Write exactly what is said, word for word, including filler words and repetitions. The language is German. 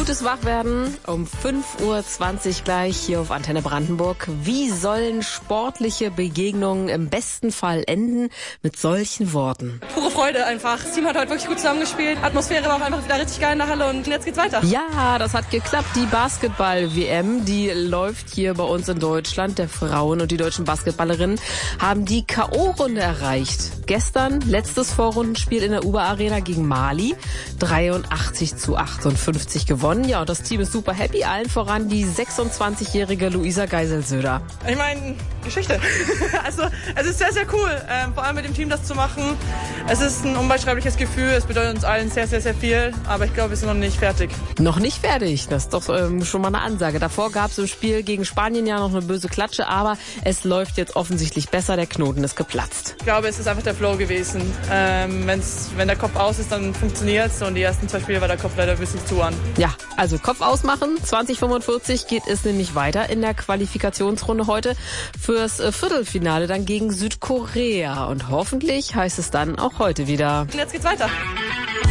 Gutes Wachwerden um fünf Uhr zwanzig gleich hier auf Antenne Brandenburg. Wie sollen sportliche Begegnungen im besten Fall enden? Mit solchen Worten. Pure Freude einfach. Das Team hat heute wirklich gut zusammengespielt. Atmosphäre war auch einfach wieder richtig geil in der Halle und jetzt geht's weiter. Ja, das hat geklappt. Die Basketball-W M, die läuft hier bei uns in Deutschland. Der Frauen und die deutschen Basketballerinnen haben die K O-Runde erreicht. Gestern letztes Vorrundenspiel in der U B A Arena gegen Mali. dreiundachtzig zu achtundfünfzig gewonnen. Ja, und das Team ist super happy. Allen voran die sechsundzwanzigjährige Luisa Geiselsöder. Ich meine, Geschichte. Also es ist sehr, sehr cool, ähm, vor allem mit dem Team das zu machen. Es ist ein unbeschreibliches Gefühl. Es bedeutet uns allen sehr, sehr, sehr viel. Aber ich glaube, wir sind noch nicht fertig. Noch nicht fertig. Das ist doch ähm, schon mal eine Ansage. Davor gab es im Spiel gegen Spanien ja noch eine böse Klatsche. Aber es läuft jetzt offensichtlich besser. Der Knoten ist geplatzt. Ich glaube, es ist einfach der Flow gewesen. Ähm, wenn's, wenn der Kopf aus ist, dann funktioniert es. Und die ersten zwei Spiele war der Kopf leider ein bisschen zu an. Ja, also Kopf ausmachen. zwanzig fünfundvierzig geht es nämlich weiter in der Qualifikationsrunde heute fürs Viertelfinale dann gegen Südkorea. Und hoffentlich heißt es dann auch heute wieder. Und jetzt geht's weiter.